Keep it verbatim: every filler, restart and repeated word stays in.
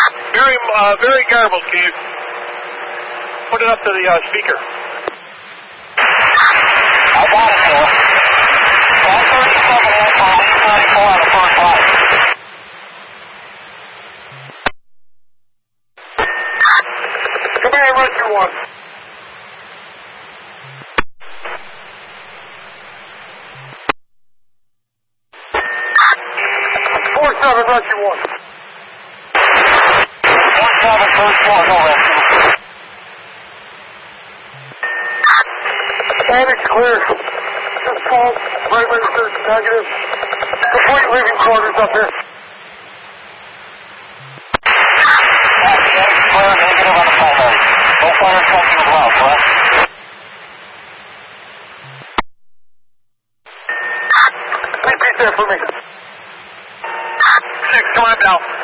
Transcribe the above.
Very, uh, very garbled. Can you put it up to the uh, speaker? I got it, Bill. one thirty-seven Alpha, one thirty-four on the first line. Command Rescue one. four seven Rescue one. four seven, first floor, no rescue. Static's clear. Just call right register negative. Complete living quarters up here. Static clear, negative on the primary. No fire testing as well, correct? Repeat that for me. Six, come on down.